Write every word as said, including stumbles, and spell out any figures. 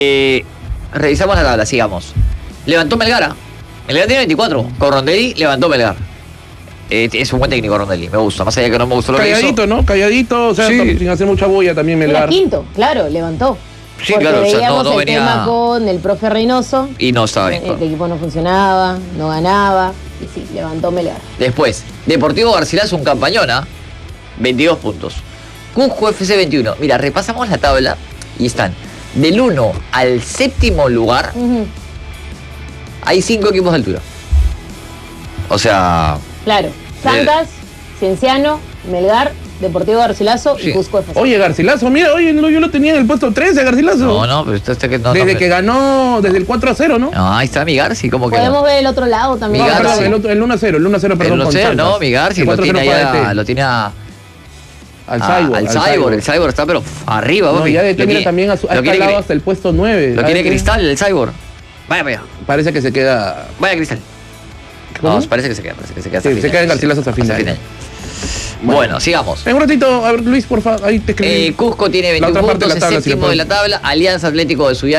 Eh, revisamos la tabla, sigamos. Levantó Melgar. Melgar tiene veinticuatro. Con Rondelli levantó Melgar. Eh, es un buen técnico Rondelli, me gusta. Más allá que no me gustó lo que hizo. Calladito, ¿no? Calladito, o sea, Sí. sin hacer mucha bulla también Melgar. Era quinto, claro, levantó. Sí, Porque claro, o sea, veíamos no- no el venía- tema con el profe Reynoso. Y no estaba bien. El equipo no funcionaba, no ganaba. Y sí, levantó Melgar. Después, Deportivo Garcilaso, un campañona, veintidós puntos. Cusco F C veintiuno. Mira, repasamos la tabla y están del uno al séptimo lugar. Ujú. Hay cinco equipos de altura. O sea, Claro, Santas, Cienciano, Melgar, Deportivo Garcilaso Sí. y Cusco F C. Oye, Garcilaso, mira, oye, no, yo lo tenía en el puesto trece, Garcilaso. no, no, pero esto, este que no. Desde no, que ganó, desde el cuatro a cero, ¿no? No, ahí está mi Garci, como que. Podemos No. ver el otro lado también. No, Garci. perdón, el, otro- el uno a cero, el uno a cero, perdón. Pero no con sé, Santos. no, mi Garci El lo cuatro a tiene cero para allá, D T. lo tiene a, Al a- Cyborg. al Cyborg, el Cyborg está pero f- arriba, No, papi. ya de Lo mira quiere- también ha, su- ha lo quiere escalado Cri- hasta el puesto nueve. Lo quiere Cristal, el Cyborg. Vaya, vaya. Parece que se queda. Vaya, Cristal. ¿Cómo? No, parece que se queda, parece que se queda hasta Sí, fin se de queda en año, Garcilaso hasta fin de año. Bueno, Bueno. sigamos. En un ratito, a ver, Luis, por favor, ahí te escribí. Eh, Cusco tiene La veintiún otra parte de puntos, la tabla, es si le séptimo de puedes. la tabla. Alianza Atlético de Sullana